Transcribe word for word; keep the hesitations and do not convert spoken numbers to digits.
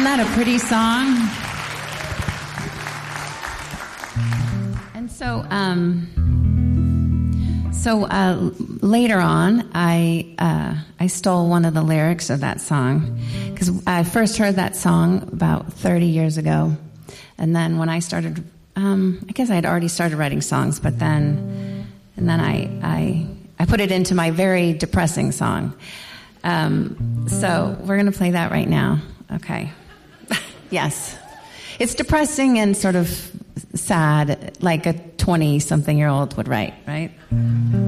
Isn't that a pretty song? And so, um, so uh, later on, I uh, I stole one of the lyrics of that song because I first heard that song about thirty years ago, and then when I started, um, I guess I had already started writing songs, but then, and then I I I put it into my very depressing song. Um, so we're going to play that right now. Okay. Yes. It's depressing and sort of sad, like a twenty-something-year-old would write, right?